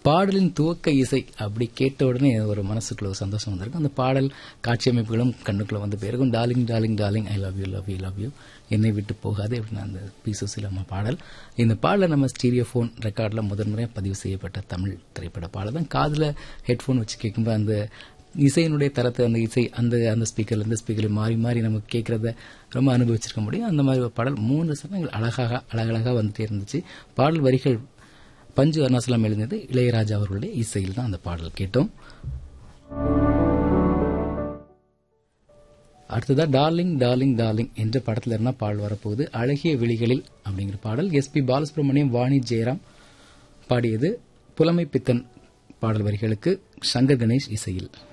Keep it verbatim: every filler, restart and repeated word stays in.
பாடலின் துவக்க இசை அப்படி கேட்ட உடனே ஒரு மனசுக்குள்ள ஒரு சந்தோஷம் வந்திருக்கும். அந்த பாடல் காட்சி அமைப்புகளும் கண்ணுக்குள்ள வந்து போயிருக்கும். Darling darling darling I love you love you love you என்னை விட்டு போகாது அப்படின்னு அந்த பி சுசீலம்மா பாடல். இந்த பாடலை நம்ம ஸ்டீரியோ போன் ரெக்கார்டில் முதன்முறையாக பதிவு செய்யப்பட்ட தமிழ் திரைப்பட பாடல் தான். காதில் ஹெட்ஃபோன் வச்சு கேட்கும்போது அந்த இசையினுடைய தரத்தை அந்த இசை அந்த அந்த ஸ்பீக்கர்ல இருந்து ஸ்பீக்கர் மாறி மாறி நம்ம கேட்கறத ரொம்ப அனுபவிச்சிருக்க முடியும். அந்த மாதிரி ஒரு பாடல் மூன்று சமயங்கள் அழகாக அழகழகாக வந்துட்டே இருந்துச்சு. பாடல் வரிகள் பஞ்சு அருணாசலம் எழுந்தது, இளையராஜா அவர்களுடைய இசையில் தான் அந்த பாடல் கேட்டோம். அடுத்ததா டார்லிங் டார்லிங் டார்லிங் என்ற படத்துல இருந்தா பாடல் வரப்போகுது. அழகிய விழிகளில் அப்படிங்கிற பாடல் எஸ் பி பாலசுப்ரமணியம், வாணி ஜெயராம் பாடியது. புலமை பித்தன் பாடல் வரிகளுக்கு சங்கர் கணேஷ் இசையில்.